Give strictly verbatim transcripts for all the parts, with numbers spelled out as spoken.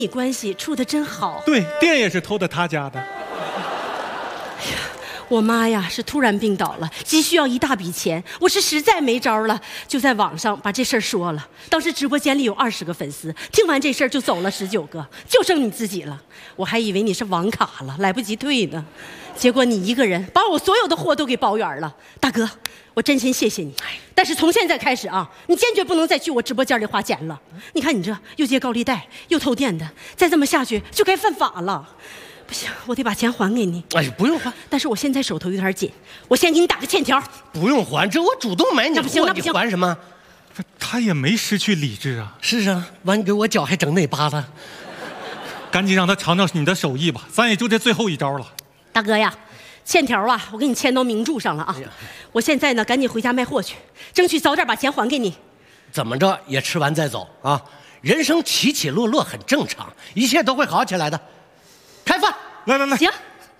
你关系处得真好。 对，店也是偷的他家的。哎呀，我妈呀是突然病倒了，急需要一大笔钱，我是实在没招了，就在网上把这事儿说了。当时直播间里有二十个粉丝，听完这事儿就走了十九个，就剩你自己了。我还以为你是网卡了，来不及退呢，结果你一个人把我所有的货都给包圆了。大哥，我真心谢谢你，但是从现在开始啊，你坚决不能再去我直播间里花钱了。你看你这又借高利贷又偷电的，再这么下去就该犯法了。不行，我得把钱还给你。 哎，不用还， 但是我现在手头有点紧，我先给你打个欠条。 不用还，这我主动买你的货，你还什么？ 他也没失去理智啊。 是啊，完你给我脚还整哪疤了？ 赶紧让他尝尝你的手艺吧，咱也就这最后一招了。 大哥呀，欠条啊，我给你签到明注上了啊。哎、我现在呢，赶紧回家卖货去，争取早点把钱还给你。 怎么着也吃完再走啊！人生起起落落很正常，一切都会好起来的。开饭， 来来来， 行。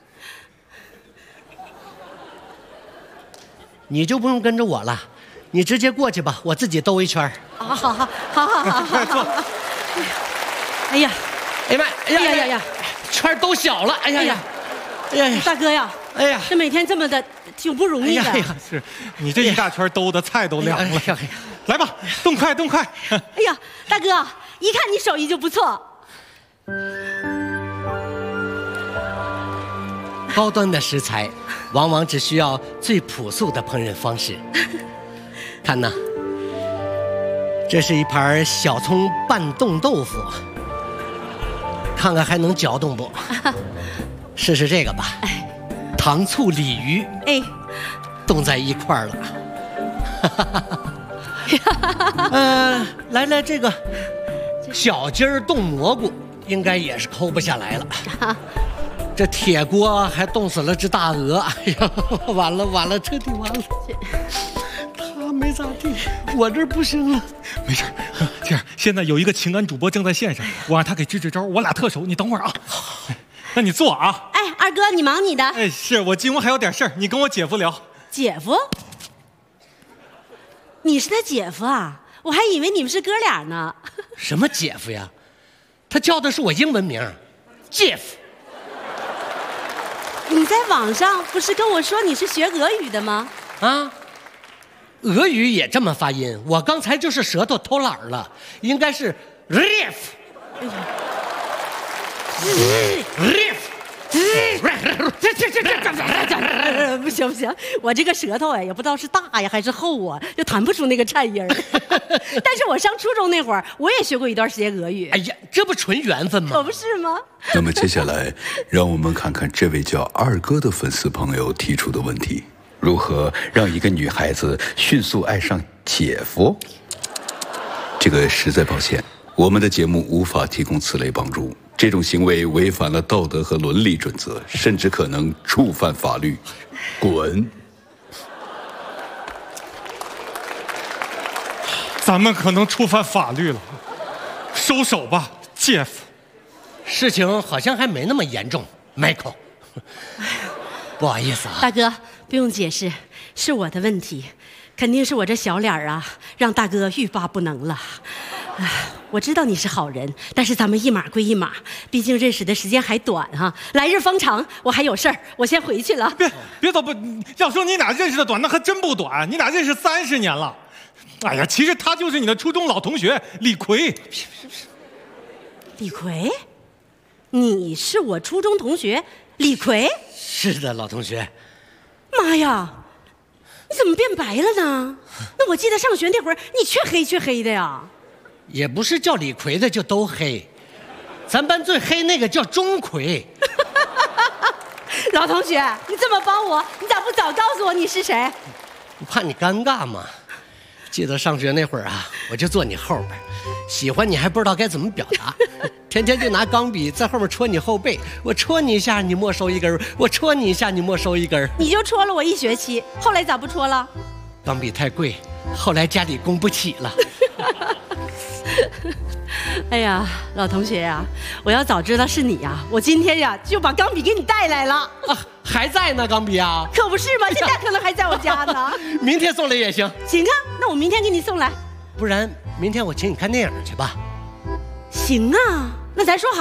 你就不用跟着我了，你直接过去吧，我自己兜一圈。 好好好好好好好好。哎呀， 哎妈，哎呀呀呀呀， 圈都小了，哎呀呀， 哎呀，大哥呀， 哎呀， 这每天这么的挺不容易的。 哎呀，是你这一大圈兜的菜都凉了。来吧，动快动快。 哎呀，大哥，一看你手艺就不错。 高端的食材，往往只需要最朴素的烹饪方式。看呐，这是一盘小葱拌冻豆腐，看看还能嚼动不？试试这个吧。糖醋鲤鱼， 哎， 冻在一块儿了。呃，来来，这个小鸡儿冻蘑菇，应该也是抠不下来了。这铁锅还冻死了只大鹅，哎呀，完了完了，彻底完了。他没咋地，我这不行了。 没事，这样现在有一个情感主播正在线上，我让他给支支招，我俩特熟，你等会儿啊。那你坐啊。 哎，二哥，你忙你的。 哎，是我进屋还有点事儿，你跟我姐夫聊。 姐夫？你是他姐夫啊？我还以为你们是哥俩呢。 什么姐夫呀？他叫的是我英文名 ，Jeff。 你在网上不是跟我说你是学俄语的吗？ 啊，俄语也这么发音？我刚才就是舌头偷懒了，应该是 riff。哎呀 riff。这这这这不行不行，我这个舌头哎，也不知道是大呀还是厚啊，就弹不出那个颤音儿。但是我上初中那会儿，我也学过一段时间俄语。 哎呀，这不纯缘分吗？ 可不是吗？ 那么接下来，让我们看看这位叫二哥的粉丝朋友提出的问题：如何让一个女孩子迅速爱上姐夫？这个实在抱歉，我们的节目无法提供此类帮助。这种行为违反了道德和伦理准则，甚至可能触犯法律。滚！ 咱们可能触犯法律了，收手吧 ，Jeff。 事情好像还没那么严重 ，Michael。不好意思啊， 大哥，不用解释，是我的问题，肯定是我这小脸啊，让大哥欲罢不能了。唉，我知道你是好人，但是咱们一码归一码，毕竟认识的时间还短哈、啊。来日方长，我还有事儿，我先回去了。 别别走不，要说你俩认识的短，那还真不短，你俩认识三十年了。哎呀，其实他就是你的初中老同学李逵。 李逵，你是我初中同学李逵？ 是的，老同学。 妈呀！你怎么变白了呢？那我记得上学那会儿，你黢黑黢黑的呀。 也不是叫李逵的就都黑，咱班最黑那个叫钟馗。 老同学，你这么帮我，你咋不早告诉我你是谁？ 我怕你尴尬嘛。记得上学那会儿啊，我就坐你后边，喜欢你还不知道该怎么表达，天天就拿钢笔在后面戳你后背，我戳你一下你没收一根，我戳你一下你没收一根。 你就戳了我一学期，后来咋不戳了？ 钢笔太贵，后来家里供不起了。 哎呀，老同学呀、啊，我要早知道是你呀、啊，我今天呀就把钢笔给你带来了。 啊，还在呢，钢笔啊？ 可不是嘛，现在可能还在我家呢。 明天送来也行。 行啊，那我明天给你送来。 不然明天我请你看电影去吧。 行啊，那那咱说好。